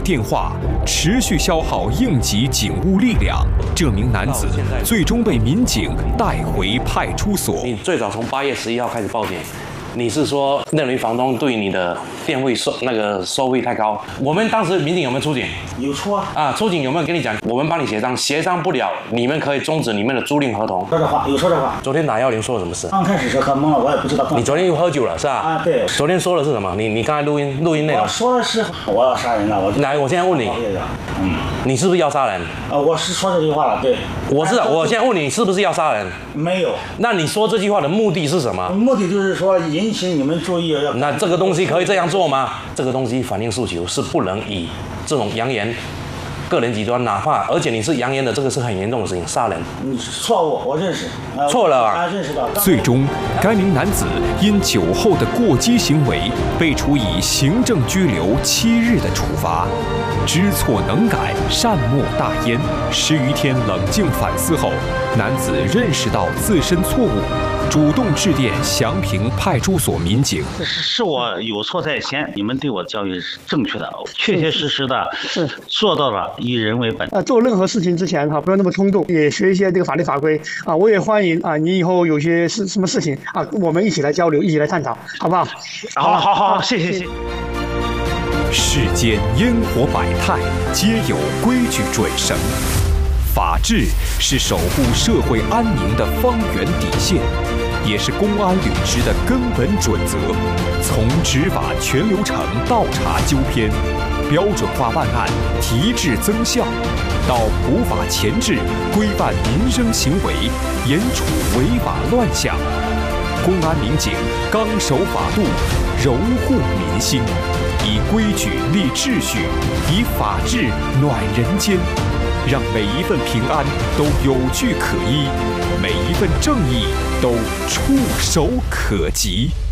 电话，持续消耗应急警务力量。这名男子最终被民警带回派出所。 你最早从8月11号开始报警。 你是说认为房东对你的电费收费太高？我们当时民警有没有出警？ 有出啊！ 啊，出警有没有跟你讲？我们帮你协商，协商不了，你们可以终止你们的租赁合同。 说这话有说这话。 昨天打110说了什么事？ 刚开始是喝懵了，我也不知道。 你昨天又喝酒了是吧？ 啊，对。 昨天说的是什么？你刚才录音内容。 我说的是我要杀人了，我。 来，我现在问你，你是不是要杀人？ 我是说这句话了，对。 我知道，我现在问你，你是不是要杀人？ 没有。 那你说这句话的目的是什么？ 目的就是说引起你们注意。 那这个东西可以这样做吗？这个东西反映诉求是不能以这种扬言、个人极端，哪怕而且你是扬言的，这个是很严重的事情，杀人。 你错误，我认识。 错了啊！ 认识到。 最终，该名男子因酒后的过激行为被处以行政拘留7日的处罚。知错能改，善莫大焉。10余天冷静反思后，男子认识到自身错误。 主动致电祥平派出所民警， 是我有错在先，你们对我的教育是正确的，确确实实的做到了以人为本。 做任何事情之前不要那么冲动，也学一些这个法律法规啊。我也欢迎啊，你以后有些什么事情啊，我们一起来交流，一起来探讨，好不好？ 好，谢谢。 世间烟火百态，皆有规矩准绳。 法治是守护社会安宁的方圆底线，也是公安履职的根本准则。从执法全流程倒查纠偏，标准化办案，提质增效，到普法前置，规范民生行为，严处违法乱象。公安民警刚守法度，柔护民心，以规矩立秩序，以法治暖人间。 让每一份平安都有据可依，每一份正义都触手可及。